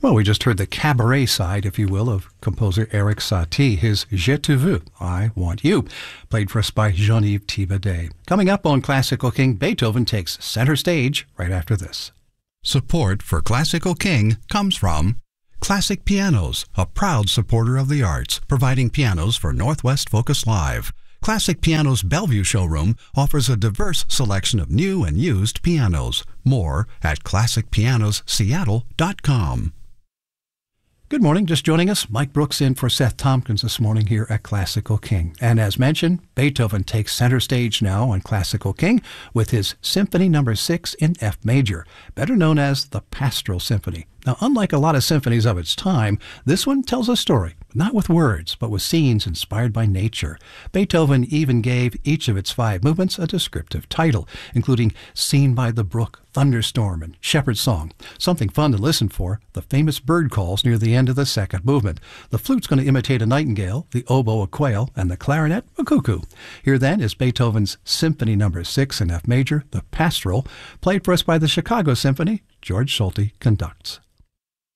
Well, we just heard the cabaret side, if you will, of composer Erik Satie, his Je te veux, I Want You, played for us by Jean-Yves Thibaudet. Coming up on Classical King, Beethoven takes center stage right after this. Support for Classical King comes from Classic Pianos, a proud supporter of the arts, providing pianos for Northwest Focus Live. Classic Pianos Bellevue showroom offers a diverse selection of new and used pianos. More at classicpianosseattle.com. Good morning. Just joining us, Mike Brooks in for Seth Tompkins this morning here at Classical King. And as mentioned, Beethoven takes center stage now on Classical King with his Symphony No. 6 in F major, better known as the Pastoral Symphony. Now, unlike a lot of symphonies of its time, this one tells a story, not with words, but with scenes inspired by nature. Beethoven even gave each of its 5 movements a descriptive title, including Scene by the Brook, Thunderstorm, and Shepherd's Song. Something fun to listen for, the famous bird calls near the end of the second movement. The flute's going to imitate a nightingale, the oboe a quail, and the clarinet a cuckoo. Here then is Beethoven's Symphony No. 6 in F major, the Pastoral, played for us by the Chicago Symphony. George Solti conducts.